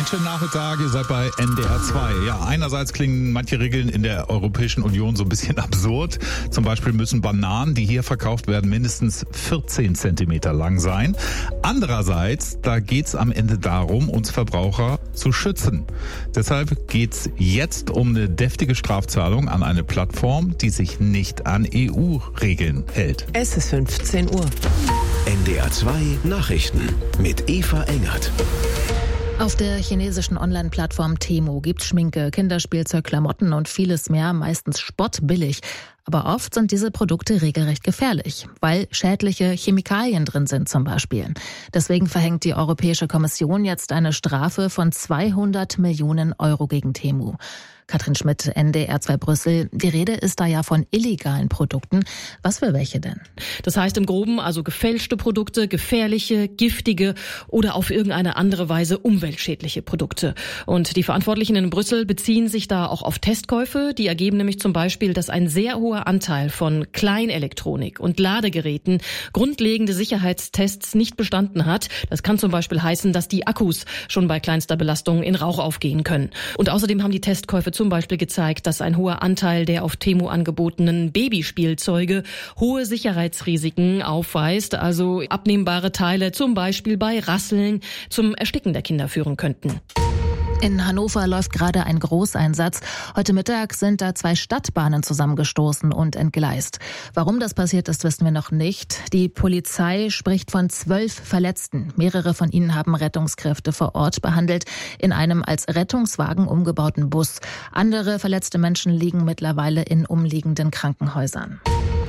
schönen Nachmittag, ihr seid bei NDR 2. Ja, einerseits klingen manche Regeln in der Europäischen Union so ein bisschen absurd. Zum Beispiel müssen Bananen, die hier verkauft werden, mindestens 14 Zentimeter lang sein. Andererseits, da geht's am Ende darum, uns Verbraucher zu schützen. Deshalb geht's jetzt um eine deftige Strafzahlung an eine Plattform, die sich nicht an EU-Regeln hält. Es ist 15 Uhr. NDR 2 Nachrichten mit Eva Engert. Auf der chinesischen Online-Plattform Temu gibt's Schminke, Kinderspielzeug, Klamotten und vieles mehr, meistens spottbillig. Aber oft sind diese Produkte regelrecht gefährlich, weil schädliche Chemikalien drin sind zum Beispiel. Deswegen verhängt die Europäische Kommission jetzt eine Strafe von 200 Millionen Euro gegen Temu. Katrin Schmidt, NDR 2 Brüssel. Die Rede ist da ja von illegalen Produkten. Was für welche denn? Das heißt im Groben also gefälschte Produkte, gefährliche, giftige oder auf irgendeine andere Weise umweltschädliche Produkte. Und die Verantwortlichen in Brüssel beziehen sich da auch auf Testkäufe. Die ergeben nämlich zum Beispiel, dass ein sehr hoher Anteil von Kleinelektronik und Ladegeräten grundlegende Sicherheitstests nicht bestanden hat. Das kann zum Beispiel heißen, dass die Akkus schon bei kleinster Belastung in Rauch aufgehen können. Und außerdem haben die Testkäufe zum Beispiel gezeigt, dass ein hoher Anteil der auf Temu angebotenen Babyspielzeuge hohe Sicherheitsrisiken aufweist, also abnehmbare Teile zum Beispiel bei Rasseln zum Ersticken der Kinder führen könnten. In Hannover läuft gerade ein Großeinsatz. Heute Mittag sind da 2 Stadtbahnen zusammengestoßen und entgleist. Warum das passiert ist, wissen wir noch nicht. Die Polizei spricht von 12 Verletzten. Mehrere von ihnen haben Rettungskräfte vor Ort behandelt, in einem als Rettungswagen umgebauten Bus. Andere verletzte Menschen liegen mittlerweile in umliegenden Krankenhäusern.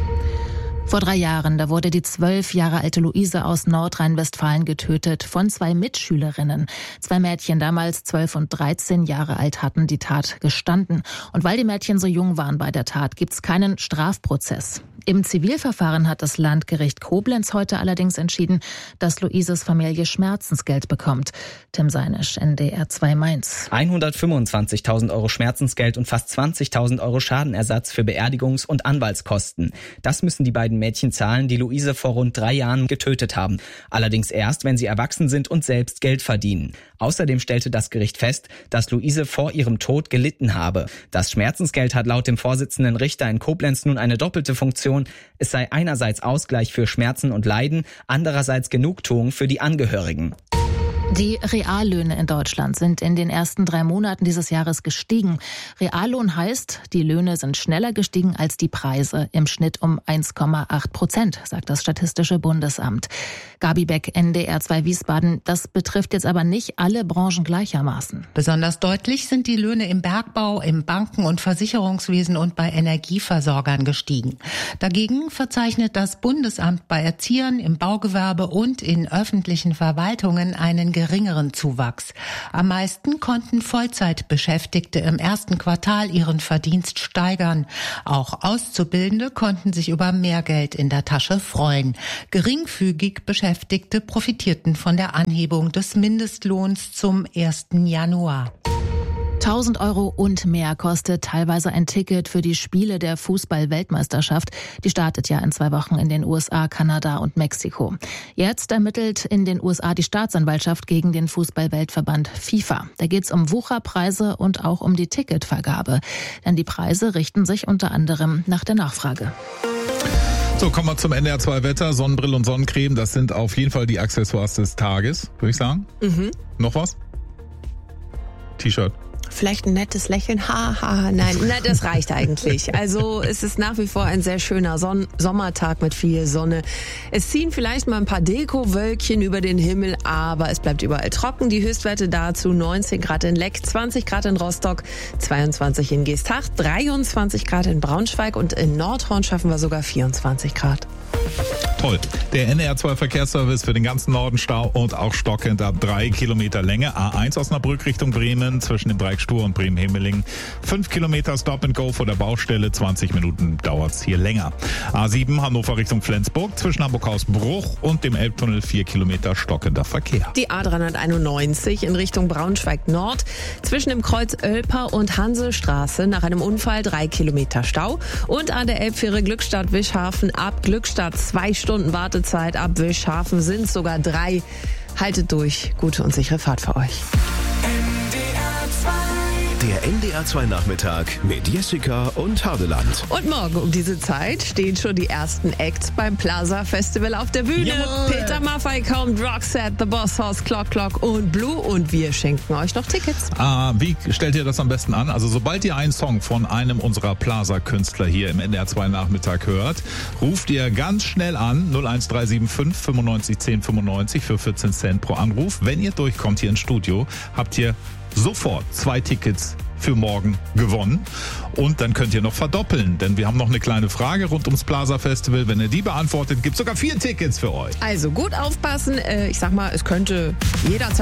Vor 3 Jahren, da wurde die 12 Jahre alte Luise aus Nordrhein-Westfalen getötet von 2 Mitschülerinnen. 2 Mädchen, damals 12 und 13 Jahre alt, hatten die Tat gestanden. Und weil die Mädchen so jung waren bei der Tat, gibt's keinen Strafprozess. Im Zivilverfahren hat das Landgericht Koblenz heute allerdings entschieden, dass Luises Familie Schmerzensgeld bekommt. Tim Seinisch, NDR 2 Mainz. 125.000 Euro Schmerzensgeld und fast 20.000 Euro Schadenersatz für Beerdigungs- und Anwaltskosten. Das müssen die beiden Mädchen zahlen, die Luise vor rund 3 Jahren getötet haben. Allerdings erst, wenn sie erwachsen sind und selbst Geld verdienen. Außerdem stellte das Gericht fest, dass Luise vor ihrem Tod gelitten habe. Das Schmerzensgeld hat laut dem Vorsitzenden Richter in Koblenz nun eine doppelte Funktion. Es sei einerseits Ausgleich für Schmerzen und Leiden, andererseits Genugtuung für die Angehörigen. Die Reallöhne in Deutschland sind in den ersten 3 Monaten dieses Jahres gestiegen. Reallohn heißt, die Löhne sind schneller gestiegen als die Preise, im Schnitt um 1,8%, sagt das Statistische Bundesamt. Gabi Beck, NDR 2 Wiesbaden. Das betrifft jetzt aber nicht alle Branchen gleichermaßen. Besonders deutlich sind die Löhne im Bergbau, im Banken- und Versicherungswesen und bei Energieversorgern gestiegen. Dagegen verzeichnet das Bundesamt bei Erziehern, im Baugewerbe und in öffentlichen Verwaltungen einen geringeren Zuwachs. Am meisten konnten Vollzeitbeschäftigte im ersten Quartal ihren Verdienst steigern. Auch Auszubildende konnten sich über mehr Geld in der Tasche freuen. Geringfügig Beschäftigte profitierten von der Anhebung des Mindestlohns zum 1. Januar. 1.000 Euro und mehr kostet teilweise ein Ticket für die Spiele der Fußball-Weltmeisterschaft. Die startet ja in 2 Wochen in den USA, Kanada und Mexiko. Jetzt ermittelt in den USA die Staatsanwaltschaft gegen den Fußball-Weltverband FIFA. Da geht's um Wucherpreise und auch um die Ticketvergabe. Denn die Preise richten sich unter anderem nach der Nachfrage. So, kommen wir zum NDR 2 Wetter. Sonnenbrille und Sonnencreme, das sind auf jeden Fall die Accessoires des Tages, würde ich sagen. Noch was? T-Shirt. Vielleicht ein nettes Lächeln. Nein, das reicht eigentlich. Also es ist nach wie vor ein sehr schöner Sommertag mit viel Sonne. Es ziehen vielleicht mal ein paar Dekowölkchen über den Himmel, aber es bleibt überall trocken. Die Höchstwerte dazu 19 Grad in Leck, 20 Grad in Rostock, 22 in Geesthacht, 23 Grad in Braunschweig und in Nordhorn schaffen wir sogar 24 Grad. Toll. Der NDR 2 Verkehrsservice für den ganzen Norden Stau und auch stockend ab 3 Kilometer Länge. A1 Osnabrück Richtung Bremen zwischen dem Dreieck Stur und Bremen-Himmeling. 5 Kilometer Stop and Go vor der Baustelle. 20 Minuten dauert's hier länger. A7 Hannover Richtung Flensburg zwischen Hamburg-Hausbruch und dem Elbtunnel 4 Kilometer stockender Verkehr. Die A391 in Richtung Braunschweig Nord zwischen dem Kreuz Oelper und Hansestraße nach einem Unfall 3 Kilometer Stau. Und an der Elbfähre Glückstadt-Wischhafen ab Glückstadt 2 Stunden Wartezeit, ab Wischhafen sind sogar 3. Haltet durch, gute und sichere Fahrt für euch. Der NDR 2 Nachmittag mit Jessica und Hadeland. Und morgen um diese Zeit stehen schon die ersten Acts beim Plaza Festival auf der Bühne. Jawohl. Peter Maffay kommt, Roxette, The Boss Hoss, Clock und Blue. Und wir schenken euch noch Tickets. Wie stellt ihr das am besten an? Also sobald ihr einen Song von einem unserer Plaza-Künstler hier im NDR 2 Nachmittag hört, ruft ihr ganz schnell an 01375 95 10 95 für 14 Cent pro Anruf. Wenn ihr durchkommt hier ins Studio, habt ihr sofort 2 Tickets für morgen gewonnen. Und dann könnt ihr noch verdoppeln, denn wir haben noch eine kleine Frage rund ums Plaza Festival. Wenn ihr die beantwortet, gibt es sogar 4 Tickets für euch. Also gut aufpassen. Ich sag mal, es könnte jederzeit